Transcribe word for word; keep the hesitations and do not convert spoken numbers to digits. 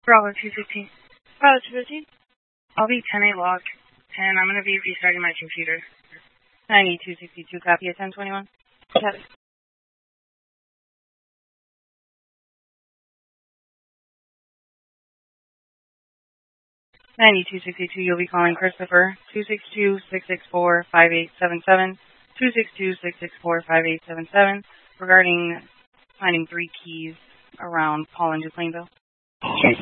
Bravo two fifteen. Bravo two fifteen. I'll be ten eight lock, and I'm going to be restarting my computer. ninety-two sixty-two, copy at ten twenty-one. Copy. ninety-two sixty-two, you'll be calling Christopher, two six two, six six four, five eight seven seven, two six two, six six four, five eight seven seven, regarding finding three keys around Paul and Duplainville.